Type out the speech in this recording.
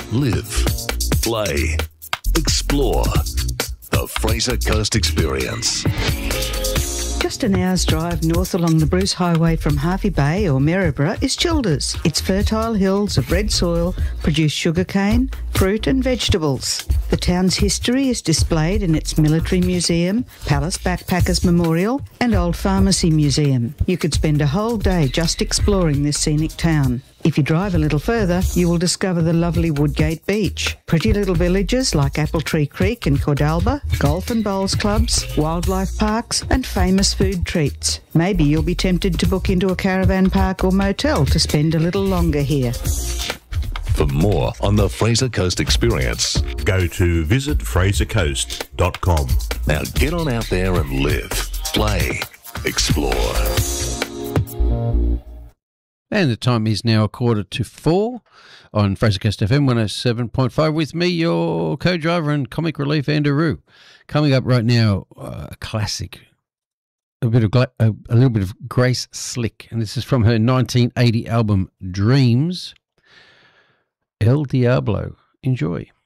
live, play, explore. The Fraser Coast Experience. Just an hour's drive north along the Bruce Highway from Harvey Bay or Maryborough is Childers. Its fertile hills of red soil produce sugarcane, fruit and vegetables. The town's history is displayed in its military museum, Palace Backpackers Memorial and Old Pharmacy Museum. You could spend a whole day just exploring this scenic town. If you drive a little further, you will discover the lovely Woodgate Beach, pretty little villages like Apple Tree Creek and Cordalba, golf and bowls clubs, wildlife parks and famous food treats. Maybe you'll be tempted to book into a caravan park or motel to spend a little longer here. For more on the Fraser Coast Experience, go to visitfrasercoast.com. Now get on out there and live, play, explore. And the time is now 4:45 on Fraser Coast FM 107.5 with me, your co-driver and comic relief, Andrew Roo. Coming up right now, a classic, a little bit of Grace Slick, and this is from her 1980 album Dreams. El Diablo. Enjoy.